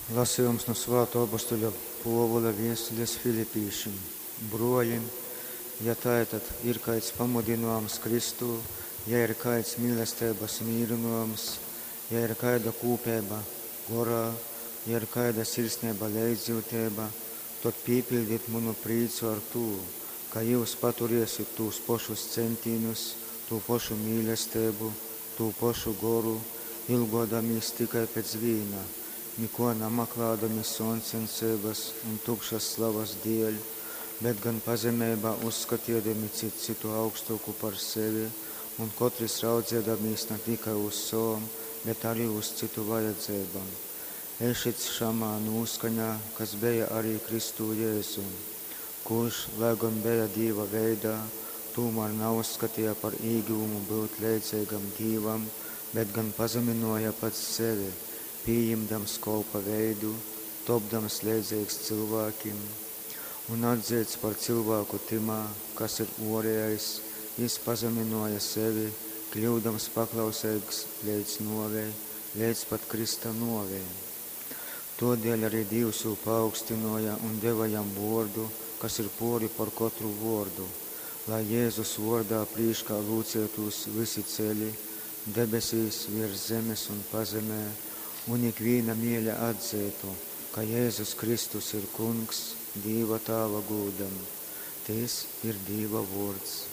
Lasījums no Svētā apostoļa Pāvila vēstules Filipīšiem. Broļi, ja tātad ir kāds pamudinājums Kristū, ja ir kāds mīlestības mīrinājums, ja ir kāda kopība gorā, ja ir kāda sirsnība līdzjūtība, tad piepildiet manu prieku ar to, ka jūs paturiesiet tos pašus centienus, to pašu mīlestību, to pašu goru, ilgodamies tikai pēc vīna, neko nemaklādami sonsensības un tukšas slavas dēļ, bet gan pazemībā uzskatīdami citu augstāku par sevi un katrs raudzēdamies ne tikai uz savam, bet arī uz citu vajadzībām. Ešiet šamā noskaņā, kas bija arī Kristu Jēzu, kurš, lai gan bija Dieva veidā, tomēr neuzskatīja par iegūmu būt līdzīgam Dievam, bet gan pazemināja pats sevi, pieņemdams kalpa veidu, topdams līdzīgs cilvēkiem, un atzīts par cilvēku timā, kas ir orējais, viņš pazemināja sevi, kļūdams paklausīgs līdz novei, līdz pat Krista novei. Todēļ arī Dievs viņu paaugstināja un deva jam vārdu, kas ir pāri par katru vārdu, lai Jēzus vārdā priekšā lūcētos visi ceļi, debesīs, virs zemes un pazemē, un ikviena mīļa atzītu, ka Jēzus Kristus ir kungs Dieva Tēva godam. Tas ir Dieva vārds.